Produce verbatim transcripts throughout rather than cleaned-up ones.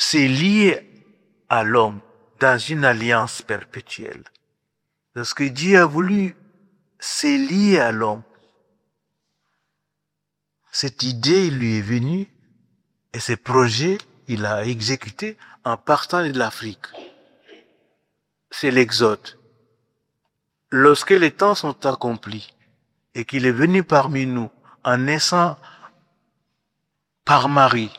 c'est lié à l'homme dans une alliance perpétuelle. Lorsque Dieu a voulu, c'est lié à l'homme. Cette idée lui est venue et ce projet, il a exécuté en partant de l'Afrique. C'est l'Exode. Lorsque les temps sont accomplis et qu'il est venu parmi nous en naissant par Marie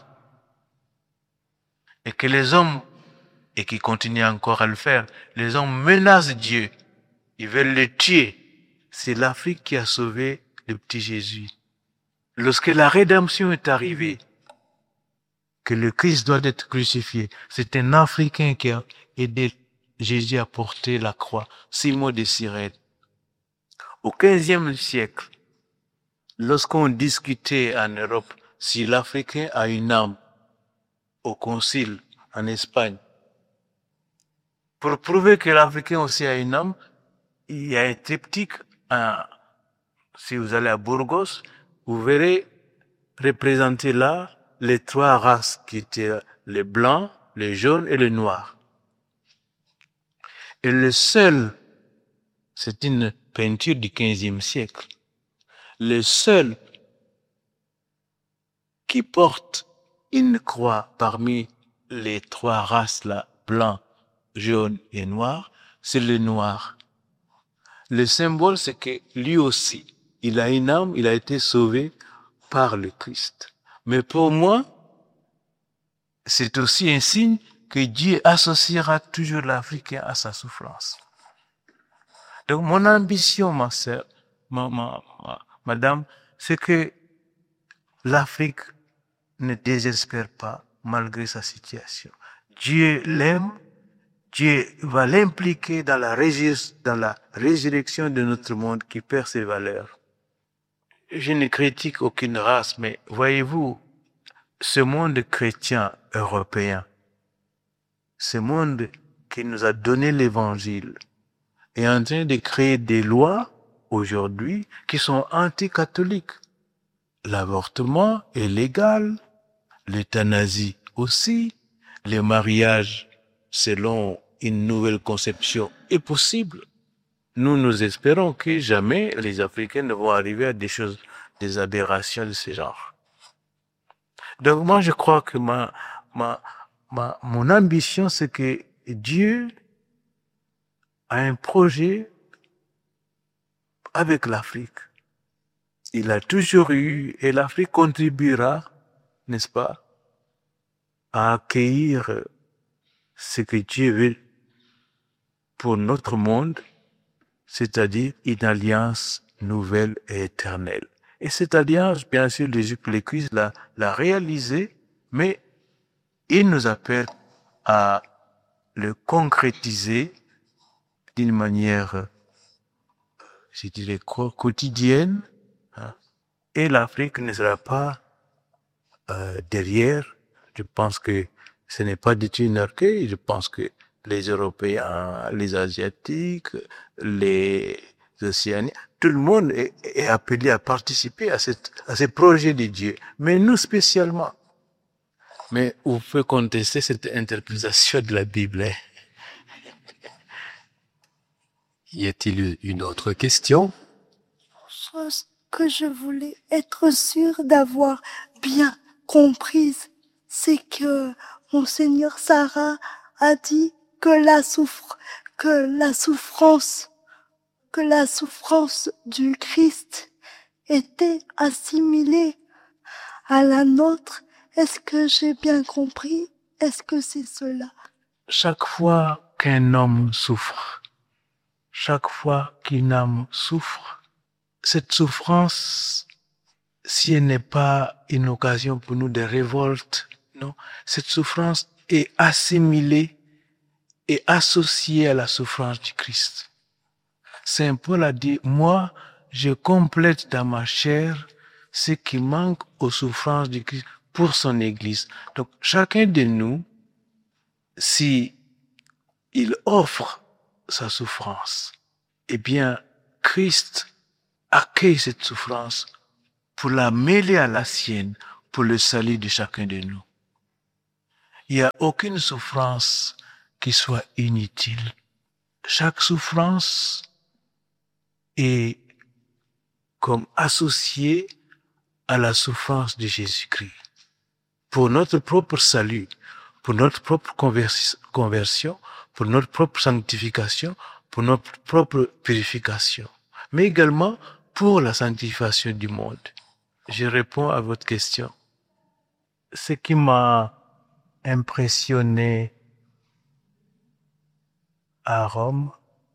et que les hommes, et qui continuent encore à le faire, les hommes menacent Dieu, ils veulent le tuer. C'est l'Afrique qui a sauvé le petit Jésus. Lorsque la rédemption est arrivée, que le Christ doit être crucifié, c'est un Africain qui a aidé Jésus à porter la croix, Simon de Cyrène. Au quinzième siècle, lorsqu'on discutait en Europe si l'Africain a une âme, au concile en Espagne, pour prouver que l'Africain aussi a une âme, il y a un triptyque, un, si vous allez à Burgos, vous verrez représenter là les trois races qui étaient les blancs, les jaunes et les noirs. Et le seul, c'est une peinture du quinzième siècle, le seul qui porte une croix parmi les trois races là, blanc, jaune et noir, c'est le noir. Le symbole, c'est que lui aussi, il a une âme, il a été sauvé par le Christ. Mais pour moi, c'est aussi un signe que Dieu associera toujours l'Africain à sa souffrance. Donc mon ambition, ma sœur, ma, ma, ma, madame, c'est que l'Afrique ne désespère pas malgré sa situation. Dieu l'aime, Dieu va l'impliquer dans la, résur- dans la résurrection de notre monde qui perd ses valeurs. Je ne critique aucune race, mais voyez-vous, ce monde chrétien européen, ce monde qui nous a donné l'évangile, est en train de créer des lois aujourd'hui qui sont anti-catholiques. L'avortement est légal, l'euthanasie aussi, le mariage selon une nouvelle conception est possible. Nous, nous espérons que jamais les Africains ne vont arriver à des choses, des aberrations de ce genre. Donc moi, je crois que ma, ma, ma, mon ambition, c'est que Dieu a un projet avec l'Afrique. Il a toujours eu, et l'Afrique contribuera, n'est-ce pas, à accueillir ce que Dieu veut pour notre monde, c'est-à-dire une alliance nouvelle et éternelle. Et cette alliance, bien sûr, le Christ l'a, l'a réalisée, mais il nous appelle à le concrétiser d'une manière, je dirais, quotidienne, hein. Et l'Afrique ne sera pas euh, derrière. Je pense que ce n'est pas du tout une orgueil. Je pense que les Européens, les Asiatiques, les Océaniens, tout le monde est, est appelé à participer à, cette, à ce projet de Dieu. Mais nous spécialement. Mais vous pouvez contester cette interprétation de la Bible. Hein? Y a-t-il une autre question? Chose que je voulais être sûre d'avoir bien comprise, c'est que Monseigneur Sarah a dit que la souffre, que la souffrance, que la souffrance du Christ était assimilée à la nôtre. Est-ce que j'ai bien compris? Est-ce que c'est cela? Chaque fois qu'un homme souffre, chaque fois qu'une âme souffre, cette souffrance, si elle n'est pas une occasion pour nous de révolte, non, cette souffrance est assimilée et associée à la souffrance du Christ. Saint Paul a dit, moi, je complète dans ma chair ce qui manque aux souffrances du Christ pour son Église. Donc, chacun de nous, si il offre sa souffrance, eh bien, Christ accueille cette souffrance pour la mêler à la sienne, pour le salut de chacun de nous. Il n'y a aucune souffrance qui soit inutile. Chaque souffrance est comme associée à la souffrance de Jésus-Christ. Pour notre propre salut, pour notre propre conversion, pour notre propre sanctification, pour notre propre purification, mais également pour la sanctification du monde. Je réponds à votre question. Ce qui m'a impressionné à Rome,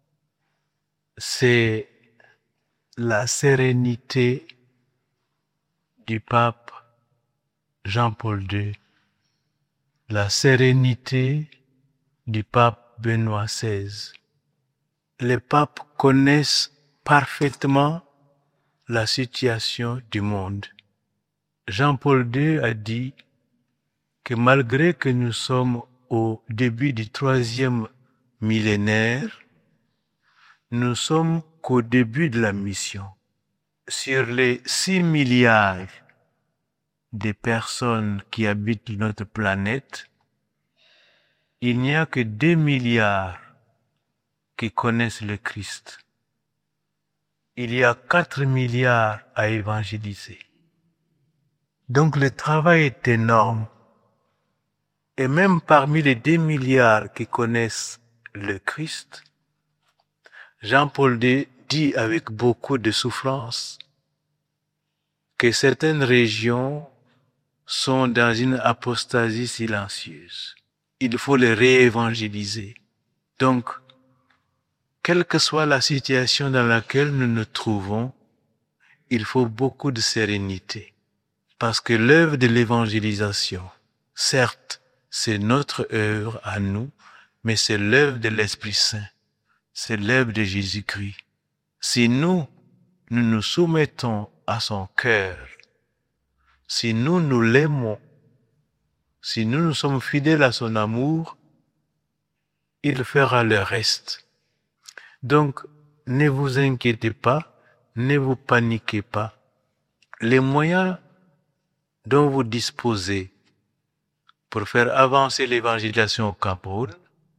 c'est la sérénité du pape Jean-Paul deux, la sérénité du pape Benoît seize. Les papes connaissent parfaitement la situation du monde. Jean-Paul deux a dit que malgré que nous sommes au début du troisième millénaire, nous sommes qu'au début de la mission. Sur les six milliards de personnes qui habitent notre planète, il n'y a que deux milliards qui connaissent le Christ. Il y a quatre milliards à évangéliser. Donc le travail est énorme. Et même parmi les deux milliards qui connaissent le Christ, Jean-Paul deux dit avec beaucoup de souffrance que certaines régions sont dans une apostasie silencieuse. Il faut les réévangéliser. Donc, quelle que soit la situation dans laquelle nous nous trouvons, il faut beaucoup de sérénité. Parce que l'œuvre de l'évangélisation, certes, c'est notre œuvre à nous, mais c'est l'œuvre de l'Esprit Saint. C'est l'œuvre de Jésus-Christ. Si nous, nous nous soumettons à son cœur, si nous, nous l'aimons, si nous, nous sommes fidèles à son amour, il fera le reste. Donc, ne vous inquiétez pas, ne vous paniquez pas. Les moyens dont vous disposez pour faire avancer l'évangélisation au Cameroun,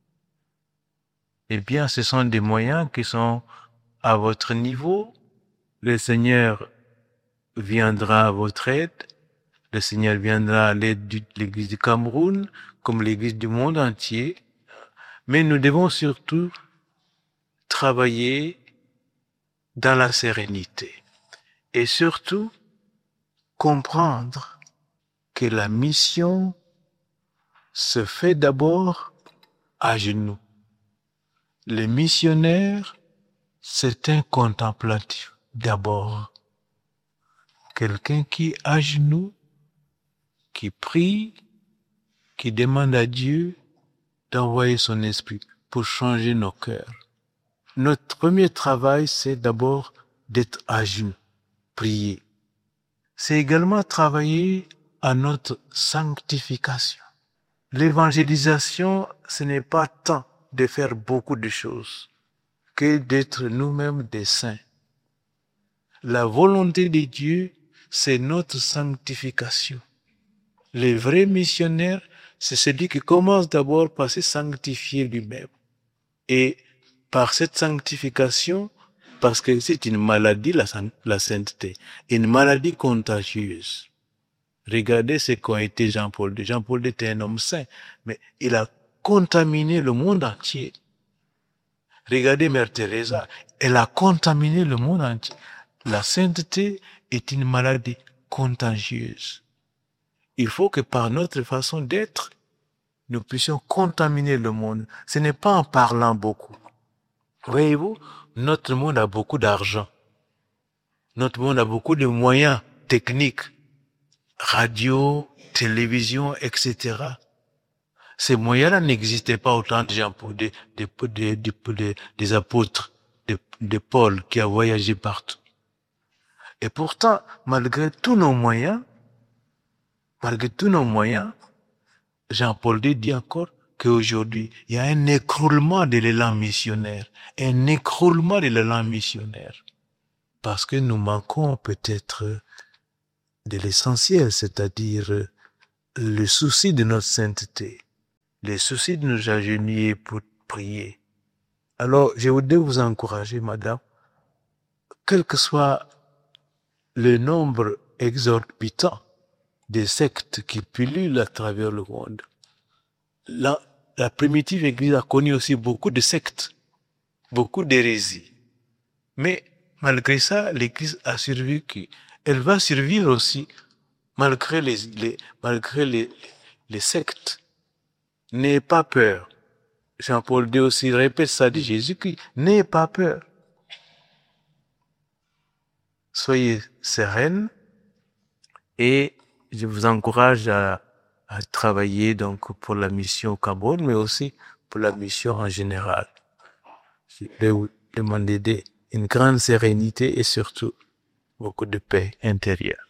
eh bien, ce sont des moyens qui sont à votre niveau. Le Seigneur viendra à votre aide. Le Seigneur viendra à l'aide de l'Église du Cameroun, comme l'Église du monde entier. Mais nous devons surtout travailler dans la sérénité et surtout comprendre que la mission se fait d'abord à genoux. Le missionnaire, c'est un contemplatif d'abord. Quelqu'un qui est à genoux, qui prie, qui demande à Dieu d'envoyer son esprit pour changer nos cœurs. Notre premier travail, c'est d'abord d'être à genoux, prier. C'est également travailler à notre sanctification. L'évangélisation, ce n'est pas tant de faire beaucoup de choses que d'être nous-mêmes des saints. La volonté de Dieu, c'est notre sanctification. Le vrai missionnaire, c'est celui qui commence d'abord par se sanctifier lui-même. Et par cette sanctification, parce que c'est une maladie, la, la sainteté, une maladie contagieuse. Regardez ce qu'a été Jean-Paul deux. Jean-Paul deux était un homme saint, mais il a contaminé le monde entier. Regardez Mère Teresa, elle a contaminé le monde entier. La sainteté est une maladie contagieuse. Il faut que par notre façon d'être, nous puissions contaminer le monde. Ce n'est pas en parlant beaucoup. Voyez-vous, notre monde a beaucoup d'argent. Notre monde a beaucoup de moyens techniques. Radio, télévision, et cetera. Ces moyens-là n'existaient pas au temps de Jean-Paul, des, des, des, des, des apôtres, de, de Paul qui a voyagé partout. Et pourtant, malgré tous nos moyens, malgré tous nos moyens, Jean-Paul deux dit encore qu'aujourd'hui, il y a un écroulement de l'élan missionnaire, un écroulement de l'élan missionnaire. Parce que nous manquons peut-être de l'essentiel, c'est-à-dire le souci de notre sainteté, le souci de nous agenouiller pour prier. Alors, je voudrais vous encourager, madame, quel que soit le nombre exorbitant des sectes qui pullulent à travers le monde, la, la primitive Église a connu aussi beaucoup de sectes, beaucoup d'hérésies. Mais malgré ça, l'Église a survécu. Elle va survivre aussi malgré les, les, malgré les, les sectes. N'ayez pas peur. Jean-Paul deux aussi répète ça de Jésus-Christ. N'ayez pas peur. Soyez sereine et je vous encourage à, à travailler donc pour la mission au Cameroun, mais aussi pour la mission en général. Je vais vous demander une grande sérénité et surtout beaucoup de paix intérieure.